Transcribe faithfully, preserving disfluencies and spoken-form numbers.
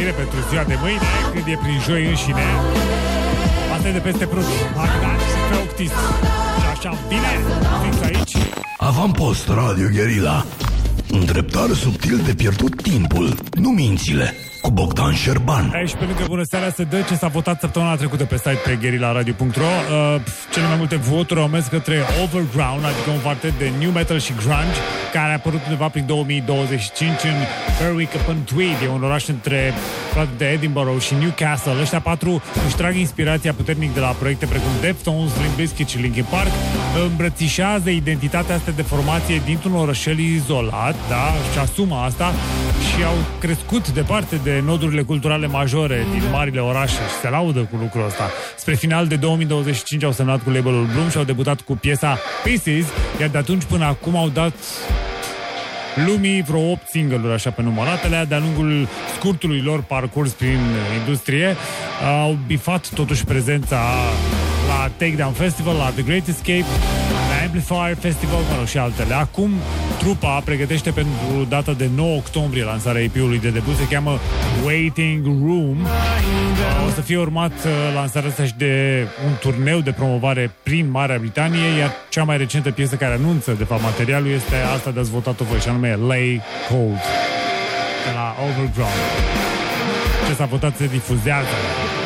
pregătire pentru ziua de mâine, când e prin joi înșine. Asta e de peste Prut. Magdan și Feoctis. Și așa, bine, fiți aici. Avampost Radio Guerilla. Îndreptare subtil de pierdut timpul, nu mințile, cu Bogdan Șerban. Aici, pe lângă bună seara, se dă ce s-a votat săptămâna trecută pe site pe guerilla radio punct ro. Uh, cele mai multe voturi au mers către Overground, adică un quartet de new metal și grunge, care a apărut undeva prin două mii douăzeci și cinci în Berwick-upon-Tweed. E un oraș între de Edinburgh și Newcastle. Ăștia patru își trag inspirația puternic de la proiecte precum Deftones, Limp Bizkit și Linkin Park. Îmbrățișează identitatea asta de formație dintr-un orășel izolat, da, și asumă asta și au crescut departe de nodurile culturale majore din marile orașe și se laudă cu lucrul ăsta. Spre final de două mii douăzeci și cinci au semnat cu labelul Bloom și au debutat cu piesa Pieces, iar de atunci până acum au dat lumii vreo opt single-uri așa pe număratele, de-a lungul scurtului lor parcurs prin industrie. Au bifat totuși prezența la Takedown Festival, la The Great Escape, la Amplifier Festival, mă rog, și altele. Acum trupa pregătește pentru data de nouă octombrie lansarea E P-ului de debut, se cheamă Waiting Room. O să fie urmat lansarea asta și de un turneu de promovare prin Marea Britanie, iar cea mai recentă piesă care anunță de fapt materialul este asta de ați votat-o voi, și anume Lay Cold de la Overground. Ce s-a votat se difuzează.